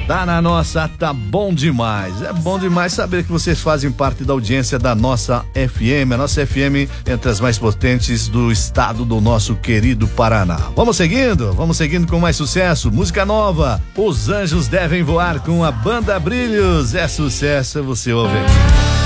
Tá na nossa, tá bom demais. É bom demais saber que vocês fazem parte da audiência da nossa FM. A nossa FM entre as mais potentes do estado do nosso querido Paraná. Vamos seguindo com mais sucesso. Música nova, Os Anjos Devem Voar com a Banda Brilhos. É sucesso, você ouve.